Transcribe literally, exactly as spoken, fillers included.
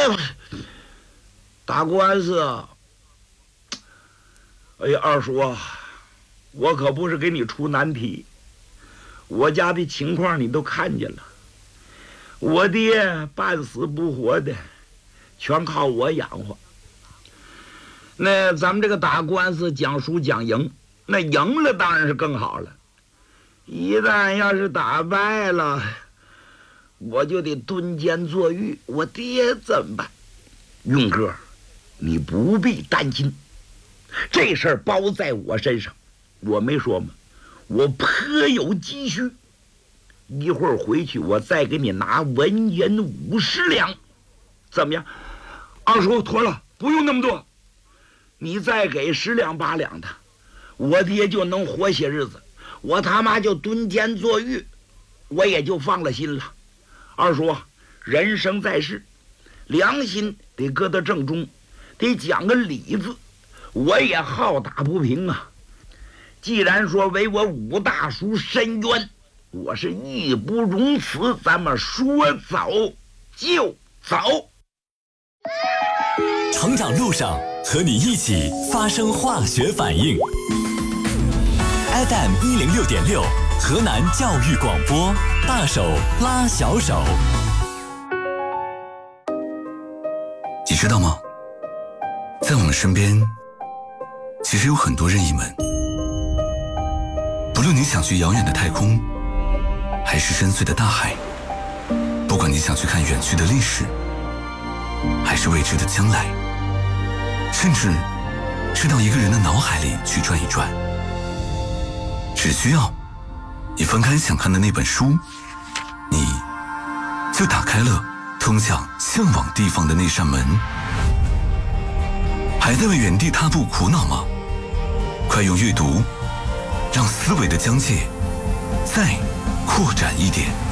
打官司。哎呀，二叔啊，我可不是给你出难题，我家的情况你都看见了，我爹半死不活的，全靠我养活。那咱们这个打官司讲输讲赢，那赢了当然是更好了，一旦要是打败了，我就得蹲监坐狱，我爹怎么办？勇哥，你不必担心，这事儿包在我身上。我没说吗？我颇有积蓄，一会儿回去我再给你拿文银五十两，怎么样？二叔妥了，不用那么多，你再给十两八两的，我爹就能活些日子，我他妈就蹲监坐狱，我也就放了心了。二叔，人生在世，良心得搁到正中，得讲个理字，我也好打不平啊。既然说为我武大叔伸冤，我是义不容辞，咱们说走就走。 成长路上和你一起发生化学反应。 F M 一零六点六，河南教育广播，大手拉小手。 你知道吗？在我们身边，其实有很多任意门。不论你想去遥远的太空，还是深邃的大海，不管你想去看远去的历史，还是未知的将来，甚至是到一个人的脑海里去转一转，只需要你翻开想看的那本书，你就打开了通向向往地方的那扇门。还在为原地踏步苦恼吗？快用阅读让思维的疆界再扩展一点。